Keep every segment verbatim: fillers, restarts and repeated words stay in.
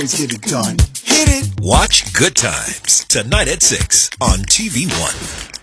always get it done. Hit it. Watch Good Times tonight at six on T V One.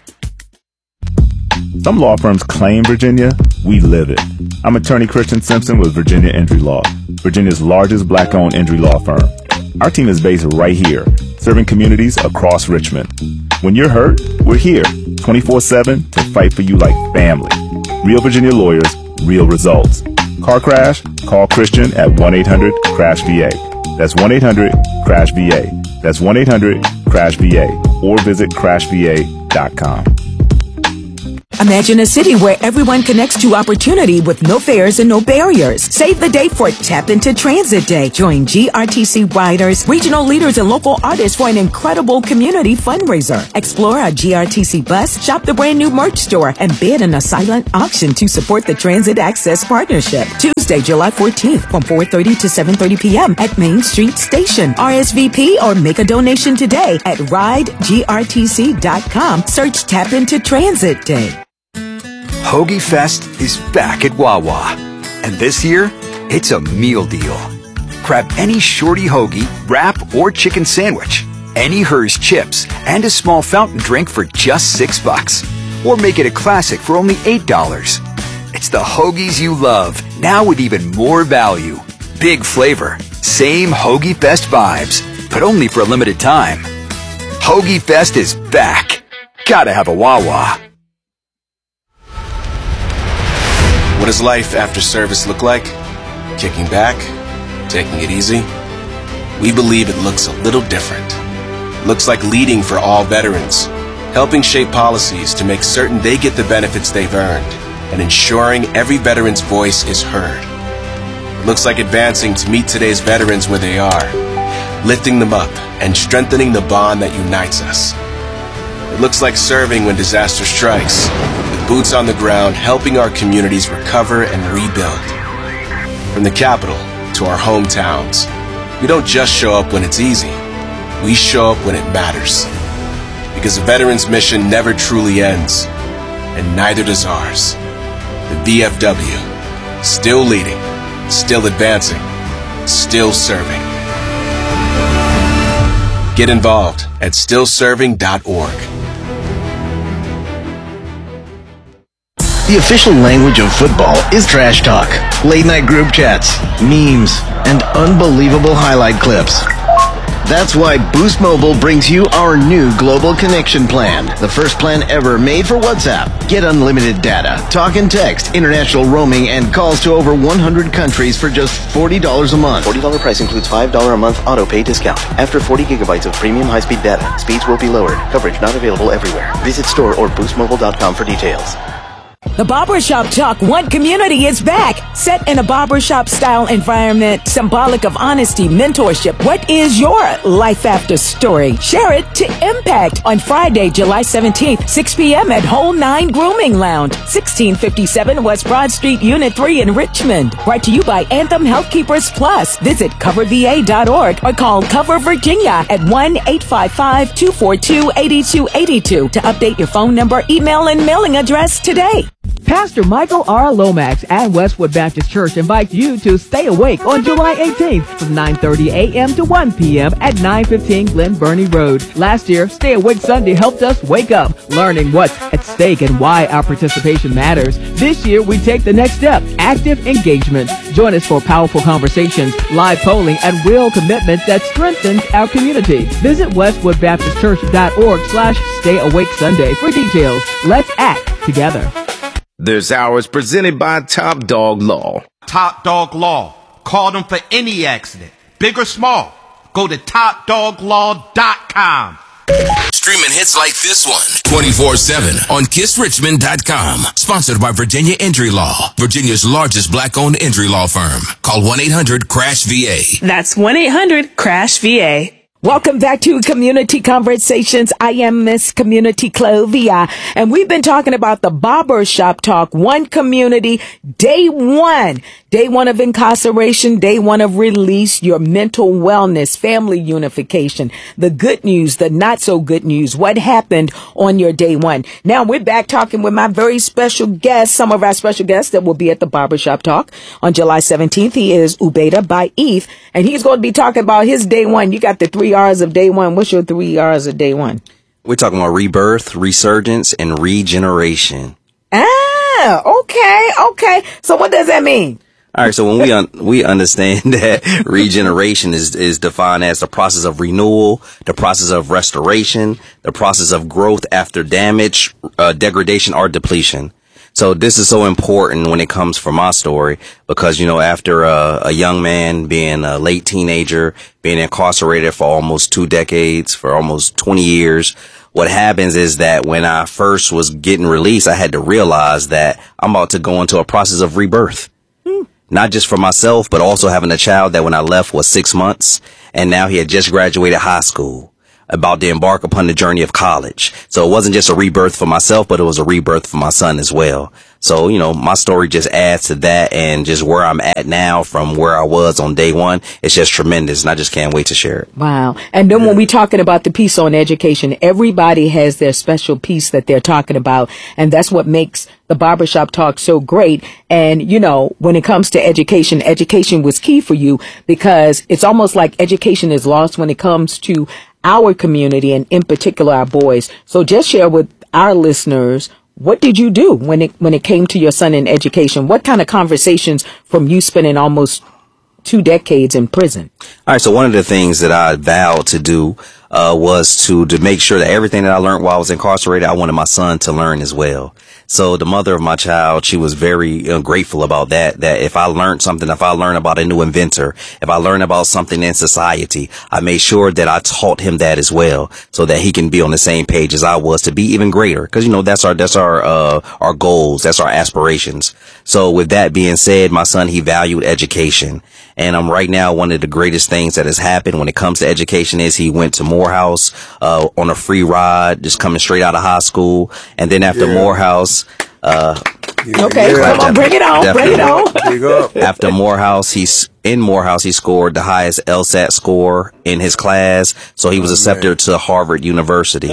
Some law firms claim Virginia. We live it. I'm attorney Christian Simpson with Virginia Injury Law, Virginia's largest black-owned injury law firm. Our team is based right here, serving communities across Richmond. When you're hurt, we're here twenty-four seven to fight for you like family. Real Virginia lawyers, real results. Car crash? Call Christian at one eight hundred crash V A. That's one eight hundred crash V A. That's one eight hundred crash V A. Or visit crash v a dot com. Imagine a city where everyone connects to opportunity with no fares and no barriers. Save the day for Tap Into Transit Day. Join G R T C riders, regional leaders, and local artists for an incredible community fundraiser. Explore a G R T C bus, shop the brand new merch store, and bid in a silent auction to support the Transit Access Partnership. Tuesday, July fourteenth from four thirty to seven thirty p.m. at Main Street Station. R S V P or make a donation today at ride g r t c dot com. Search Tap Into Transit Day. Hoagie Fest is back at Wawa. And this year, it's a meal deal. Grab any shorty hoagie, wrap, or chicken sandwich, any Hers chips, and a small fountain drink for just six bucks. Or make it a classic for only eight dollars. It's the hoagies you love, now with even more value. Big flavor, same Hoagie Fest vibes, but only for a limited time. Hoagie Fest is back. Gotta have a Wawa. What does life after service look like? Kicking back? Taking it easy? We believe it looks a little different. It looks like leading for all veterans, helping shape policies to make certain they get the benefits they've earned, and ensuring every veteran's voice is heard. It looks like advancing to meet today's veterans where they are, lifting them up and strengthening the bond that unites us. It looks like serving when disaster strikes, with boots on the ground helping our communities recover and rebuild. From the capital to our hometowns, we don't just show up when it's easy, we show up when it matters. Because a veteran's mission never truly ends, and neither does ours. The V F W, still leading, still advancing, still serving. Get involved at still serving dot org. The official language of football is trash talk, late-night group chats, memes, and unbelievable highlight clips. That's why Boost Mobile brings you our new Global Connection Plan, the first plan ever made for WhatsApp. Get unlimited data, talk and text, international roaming, and calls to over one hundred countries for just forty dollars a month. forty dollars price includes five dollars a month auto-pay discount. After forty gigabytes of premium high-speed data, speeds will be lowered. Coverage not available everywhere. Visit store or boost mobile dot com for details. The Barbershop Talk One community is back. Set in a barbershop style environment, symbolic of honesty, mentorship. What is your life after story? Share it to impact on Friday, July seventeenth, six p.m. at Whole Nine Grooming Lounge, sixteen fifty-seven West Broad Street, Unit three in Richmond. Brought to you by Anthem Healthkeepers Plus. Visit cover v a dot org or call Cover Virginia at one eight five five, two four two, eight two eight two to update your phone number, email, and mailing address today. Pastor Michael R. Lomax at Westwood Baptist Church invites you to stay awake on July eighteenth from nine thirty a.m. to one p.m. at nine fifteen Glen Burnie Road. Last year, Stay Awake Sunday helped us wake up, learning what's at stake and why our participation matters. This year, we take the next step, active engagement. Join us for powerful conversations, live polling, and real commitment that strengthens our community. Visit westwood baptist church dot org slash stay awake sunday for details. Let's act together. This hour is presented by Top Dog Law. Top Dog Law. Call them for any accident, big or small. Go to top dog law dot com. Streaming hits like this one twenty-four seven on kiss richmond dot com. Sponsored by Virginia Injury Law, Virginia's largest black-owned injury law firm. Call one eight hundred crash V A. That's one eight hundred crash V A. Welcome back to Community Conversations. I am Miss Community Clovia, and we've been talking about the Barber Shop Talk. One community, day one. Day one of incarceration, day one of release, your mental wellness, family unification, the good news, the not so good news, what happened on your day one. Now we're back talking with my very special guests, some of our special guests that will be at the Barber Shop Talk on July seventeenth. He is Ubeda Baif, and he's going to be talking about his day one. You got the three R's of day one. What's your three R's of day one? We're talking about rebirth, resurgence, and regeneration. Ah, okay, okay. So what does that mean? All right, so when we un- we understand that regeneration is is defined as the process of renewal, the process of restoration, the process of growth after damage, uh, degradation, or depletion. So this is so important when it comes from my story because, you know, after uh, a young man being a late teenager, being incarcerated for almost two decades, for almost twenty years, what happens is that when I first was getting released, I had to realize that I'm about to go into a process of rebirth. Not just for myself, but also having a child that when I left was six months. And now he had just graduated high school, about to embark upon the journey of college. So it wasn't just a rebirth for myself, but it was a rebirth for my son as well. So, you know, my story just adds to that, and just where I'm at now from where I was on day one, it's just tremendous. And I just can't wait to share it. Wow. And then when we're talking about the piece on education, everybody has their special piece that they're talking about. And that's what makes the Barbershop Talk so great. And, you know, when it comes to education, education was key for you because it's almost like education is lost when it comes to our community and in particular our boys. So just share with our listeners, what did you do when it when it came to your son in education? What kind of conversations from you spending almost two decades in prison? All right. So one of the things that I vowed to do uh, was to to make sure that everything that I learned while I was incarcerated, I wanted my son to learn as well. So the mother of my child, she was very uh, grateful about that, that if I learned something, if I learned about a new inventor, if I learned about something in society, I made sure that I taught him that as well so that he can be on the same page as I was to be even greater. Because, you know, that's our that's our uh, our goals. That's our aspirations. So with that being said, my son, he valued education. And um, right now, one of the greatest things that has happened when it comes to education is he went to Morehouse uh, on a free ride, just coming straight out of high school. And then after yeah. Morehouse, uh, yeah, okay, yeah. come on, bring it on, bring it on. After Morehouse, he's in Morehouse, he scored the highest LSAT score in his class. So he was accepted oh, to Harvard University.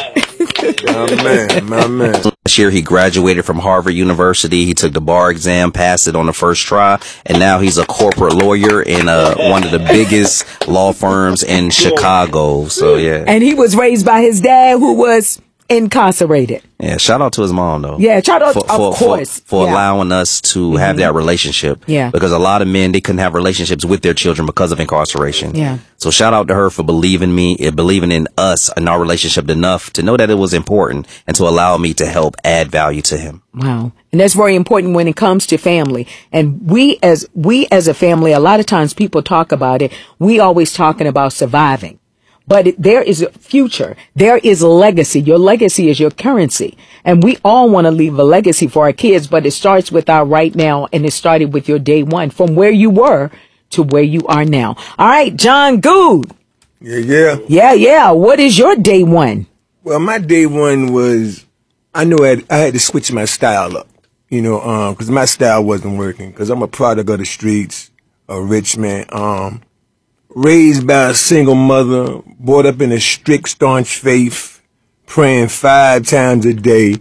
My man, my man. Last year, he graduated from Harvard University. He took the bar exam, passed it on the first try, and now he's a corporate lawyer in uh, one of the biggest law firms in Chicago. So, yeah. And he was raised by his dad, who was incarcerated. Yeah, shout out to his mom, though. Yeah, shout out, for, of for, course. For, for yeah. allowing us to mm-hmm. have that relationship. Yeah. Because a lot of men, they couldn't have relationships with their children because of incarceration. Yeah. So shout out to her for believing me, believing in us and our relationship enough to know that it was important and to allow me to help add value to him. Wow. And that's very important when it comes to family. And we as, we as a family, a lot of times people talk about it. We always talking about surviving. But it, there is a future. There is a legacy. Your legacy is your currency. And we all want to leave a legacy for our kids, but it starts with our right now, and it started with your day one, from where you were to where you are now. All right, John Good. Yeah, yeah. Yeah, yeah. What is your day one? Well, my day one was, I knew I had, I had to switch my style up, you know, um, because my style wasn't working, because I'm a product of the streets, a rich man, um, raised by a single mother, brought up in a strict, staunch faith, praying five times a day.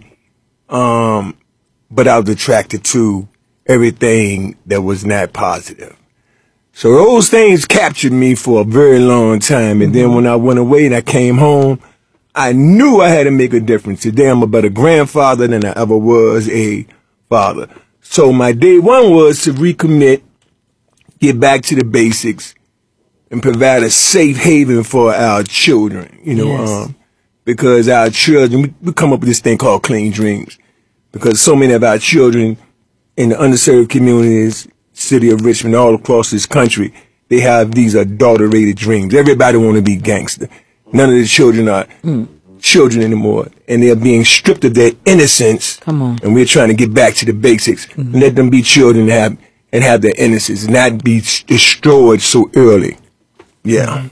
Um, but I was attracted to everything that was not positive. So those things captured me for a very long time. And then when I went away and I came home, I knew I had to make a difference. Today I'm a better grandfather than I ever was a father. So my day one was to recommit, get back to the basics, and provide a safe haven for our children, you know, yes. um, because our children, we, we come up with this thing called Clean Dreams, because so many of our children in the underserved communities, city of Richmond, all across this country, they have these adulterated dreams. Everybody want to be gangster. None of the children are mm. children anymore, and they're being stripped of their innocence. Come on. And we're trying to get back to the basics mm-hmm. and let them be children and have, and have their innocence, and not be destroyed so early. Yeah.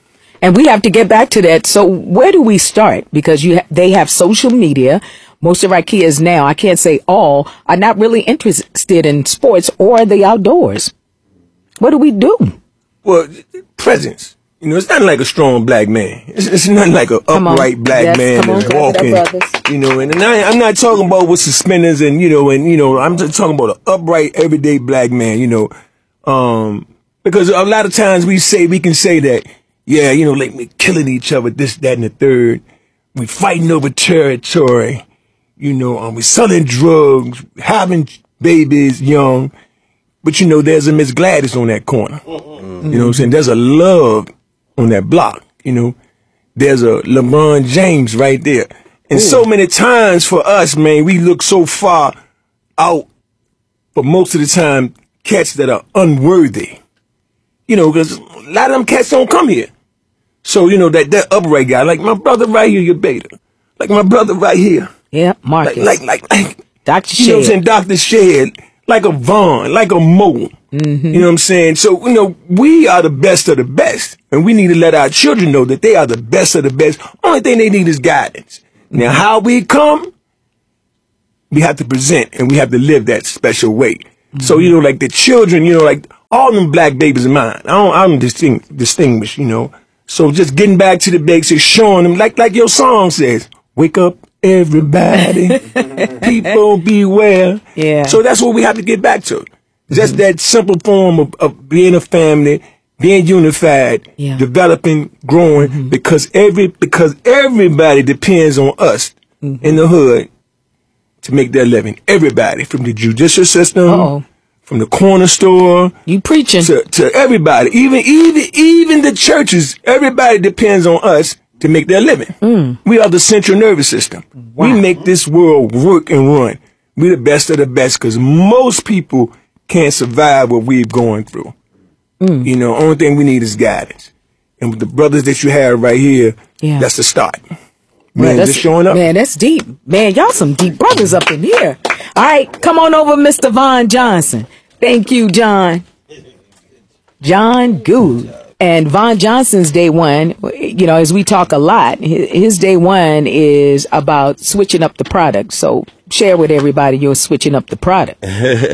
And we have to get back to that. So where do we start? Because you ha- they have social media. Most of our kids now, I can't say all, are not really interested in sports or the outdoors. What do we do? Well, presence. You know, it's not like a strong black man. It's, it's not like an upright black Yes, man come on, that's clap it up, walking. brothers. You know, and, and I, I'm not talking about with suspenders and, you know, and, you know, I'm just talking about an upright, everyday black man, you know. Um, because a lot of times we say, we can say that, yeah, you know, like we're killing each other, this, that, and the third. We fighting over territory. You know, um, we're selling drugs, having babies young. But, you know, there's a Miss Gladys on that corner. Mm-hmm. You know what I'm saying? There's a love on that block. You know, there's a LeBron James right there. And Ooh. So many times for us, man, we look so far out for most of the time cats that are unworthy. You know, because a lot of them cats don't come here. So, you know, that, that upright guy, like my brother right here, your beta. Like my brother right here. Yeah, Marcus. Like, like, like, like Doctor You know what I'm Shed. saying? Doctor Shed. Like a Vaughn, like a Mo. Mm-hmm. You know what I'm saying? So, you know, we are the best of the best. And we need to let our children know that they are the best of the best. Only thing they need is guidance. Mm-hmm. Now, how we come, we have to present and we have to live that special way. Mm-hmm. So, you know, like the children, you know, like all them black babies of mine, I don't, I'm distinct, distinguished, you know. So just getting back to the basics, showing them, like, like your song says, wake up, everybody, people beware. Yeah. So that's what we have to get back to. Just that simple form of, of being a family, being unified, Yeah. developing, growing, Mm-hmm. because every because everybody depends on us Mm-hmm. in the hood to make their living. Everybody, from the judicial system, Uh-oh. from the corner store, You preaching. to, to everybody, even even even the churches. Everybody depends on us to make their living. Mm. We are the central nervous system. We make this world work and run. We're the best of the best because most people can't survive what we've going through. Mm. You know, only thing we need is guidance. And with the brothers that you have right here, Yeah. that's the start. Man, Man, that's- just showing up. Man, that's deep. Man, y'all some deep brothers up in here. All right, come on over, Mister Vaughn Johnson. Thank you, John. John Good. And Vaughn Johnson's day one, you know, as we talk a lot, his, his day one is about switching up the product. So share with everybody you're switching up the product.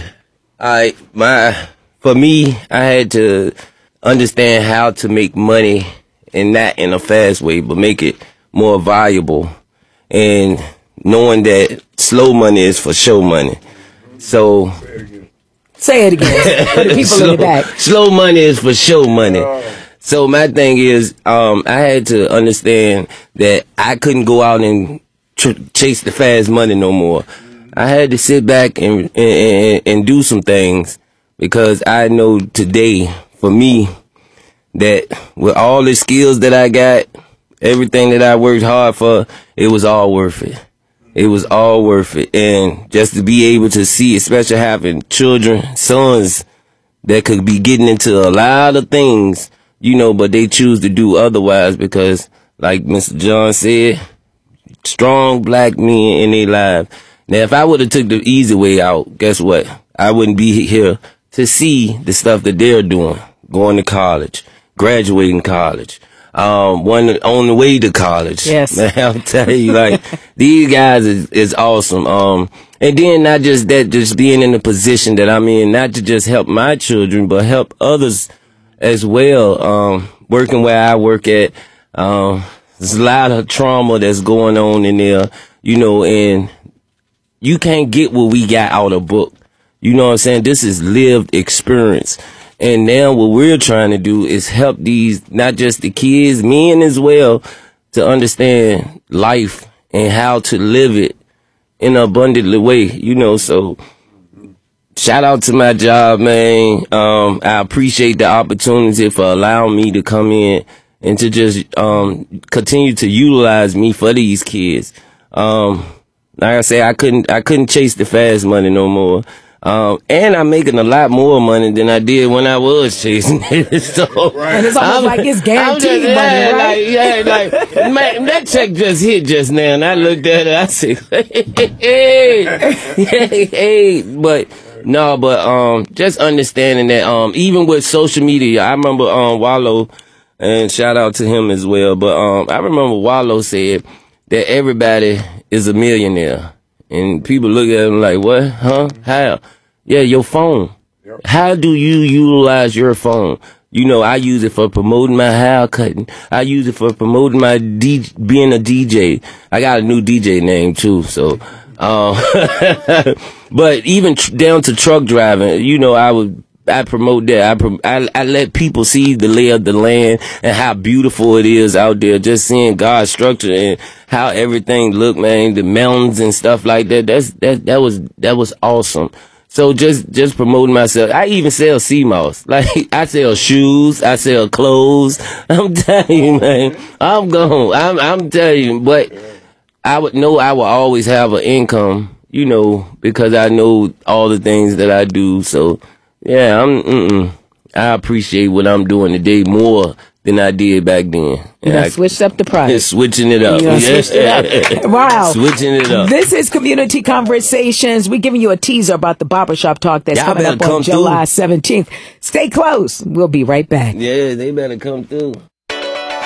I my for me, I had to understand how to make money, and not in a fast way, but make it more valuable, and knowing that slow money is for show money. So say it again for the people slow, in the back. Slow money is for show money. So my thing is, um, I had to understand that I couldn't go out and tr- chase the fast money no more. I had to sit back and, and and do some things, because I know today, for me, that with all the skills that I got, everything that I worked hard for, it was all worth it. It was all worth it. And just to be able to see, especially having children, sons that could be getting into a lot of things, you know, but they choose to do otherwise because, like Mister John said, strong black men in their lives. Now, if I would have took the easy way out, guess what? I wouldn't be here to see the stuff that they're doing, going to college, graduating college, um, one on the way to college. Yes. Man, I'll tell you, like, these guys is, is awesome. Um, and then not just that, just being in the position that I'm in, not to just help my children, but help others as well. Um, working where I work at, um, there's a lot of trauma that's going on in there, you know, and you can't get what we got out of book. You know what I'm saying? This is lived experience. And now what we're trying to do is help these, not just the kids, men as well, to understand life and how to live it in an abundant way, you know. So shout out to my job, man. Um, I appreciate the opportunity for allowing me to come in and to just um, continue to utilize me for these kids. Um, like I say, I couldn't, I couldn't chase the fast money no more. Um, and I'm making a lot more money than I did when I was chasing it. So, And it's almost I'm- like it's guaranteed I'm just- money, yeah, right? Like, yeah, like, man, that check just hit just now, and I looked at it, I said, hey, hey, hey, but, no, but, um, just understanding that, um, even with social media, I remember, um, Wallow, and shout out to him as well. But um, I remember Wallow said that everybody is a millionaire, and people look at him like, what? Huh? How? Yeah, your phone. How do you utilize your phone? You know, I use it for promoting my hair cutting. I use it for promoting my D- being a D J. I got a new D J name too, so. Um, but even tr- down to truck driving, you know, I would. I promote that. I, prom- I I let people see the lay of the land and how beautiful it is out there. Just seeing God's structure and how everything look, man. The mountains and stuff like that. That's that that was that was awesome. So just just promoting myself. I even sell sea moss. Like I sell shoes. I sell clothes. I'm telling you, man. I'm gone. I'm I'm telling you. But I would know I will always have an income. You know, because I know all the things that I do. So. Yeah, I'm. Mm-mm. I appreciate what I'm doing today more than I did back then. You know, switched up the price. Switching it up. You know, yeah. switched it up. Wow. Switching it up. This is Community Conversations. We're giving you a teaser about the barbershop talk that's Y'all coming up on come July through. seventeenth. Stay close. We'll be right back. Yeah, they better come through.